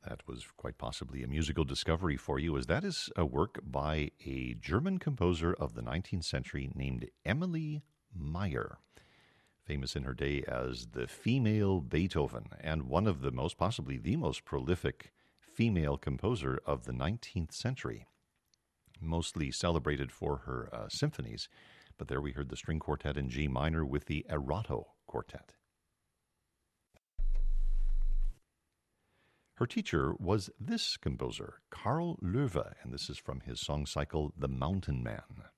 That was quite possibly a musical discovery for you, as that is a work by a German composer of the 19th century named Emilie Meyer, famous in her day as the female Beethoven, and one of the most, possibly the most prolific female composer of the 19th century, mostly celebrated for her symphonies. But there we heard the string quartet in G minor with the Erato Quartet. Her teacher was this composer, Karl Löwe, and this is from his song cycle, The Mountain Man.